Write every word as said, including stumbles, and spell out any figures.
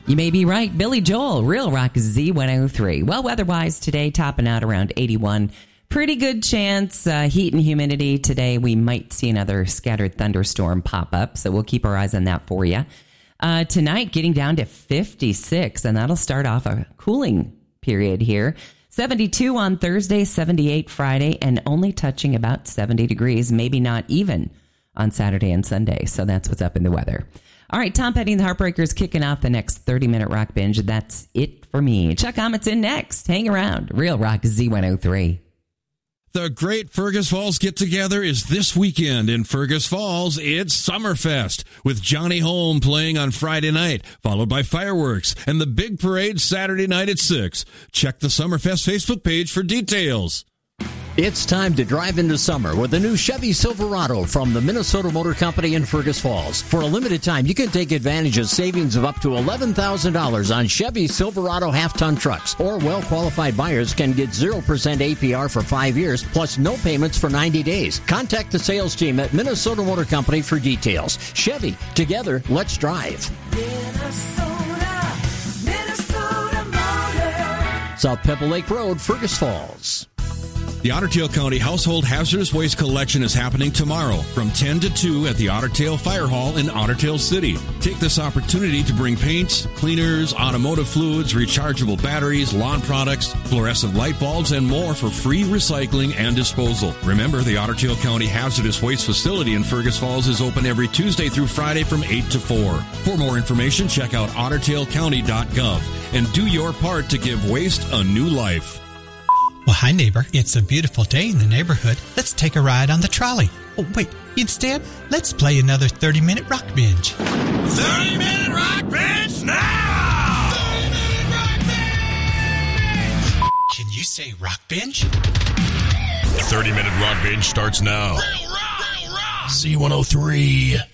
You may be right. Billy Joel, Real Rock Z one oh three. Well, weather-wise today, topping out around eighty-one. Pretty good chance, uh, heat and humidity today. We might see another scattered thunderstorm pop up, so we'll keep our eyes on that for you. Uh, tonight, getting down to fifty-six, and that'll start off a cooling period here. seventy-two on Thursday, seventy-eight Friday, and only touching about seventy degrees, maybe not even on Saturday and Sunday. So that's what's up in the weather. All right, Tom Petty and the Heartbreakers kicking off the next thirty-minute rock binge. That's it for me. Chuck Comets in next. Hang around. Real Rock Z one oh three. The Great Fergus Falls Get-Together is this weekend in Fergus Falls. It's Summerfest with Johnny Holm playing on Friday night, followed by fireworks and the big parade Saturday night at six. Check the Summerfest Facebook page for details. It's time to drive into summer with the new Chevy Silverado from the Minnesota Motor Company in Fergus Falls. For a limited time, you can take advantage of savings of up to eleven thousand dollars on Chevy Silverado half-ton trucks. Or well-qualified buyers can get zero percent A P R for five years, plus no payments for ninety days. Contact the sales team at Minnesota Motor Company for details. Chevy, together, let's drive. Minnesota, Minnesota Motor. South Pebble Lake Road, Fergus Falls. The Otter Tail County Household Hazardous Waste Collection is happening tomorrow from ten to two at the Otter Tail Fire Hall in Otter Tail City. Take this opportunity to bring paints, cleaners, automotive fluids, rechargeable batteries, lawn products, fluorescent light bulbs, and more for free recycling and disposal. Remember, the Otter Tail County Hazardous Waste Facility in Fergus Falls is open every Tuesday through Friday from eight to four. For more information, check out otter tail county dot gov and do your part to give waste a new life. Well, hi, neighbor. It's a beautiful day in the neighborhood. Let's take a ride on the trolley. Oh, wait. Instead, let's play another thirty-minute rock binge. thirty-minute rock binge now! thirty-minute rock binge! Can you say rock binge? thirty-minute rock binge starts now. Real rock! Real rock! Z one oh three.